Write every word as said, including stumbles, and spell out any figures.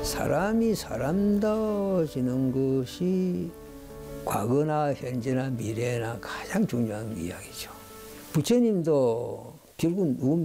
사람이 사람다워지는 것이 과거나 현재나 미래나 가장 중요한 이야기죠. 부처님도 결국은